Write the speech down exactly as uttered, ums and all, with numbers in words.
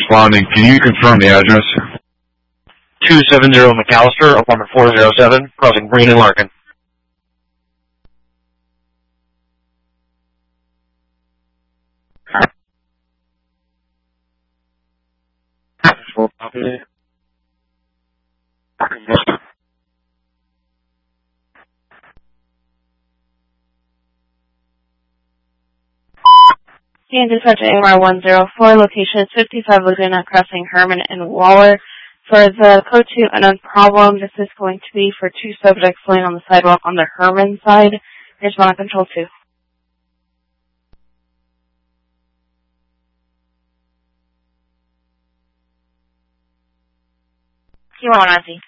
responding. Can you confirm the address? two seventy McAllister, apartment four oh seven, crossing Green and Larkin. And dispatch A M R one oh four, location is fifty-five Laguna Crossing, Herman and Waller. For the code two unknown problem, this is going to be for two subjects laying on the sidewalk on the Herman side. Respond on control two. T one Nazi.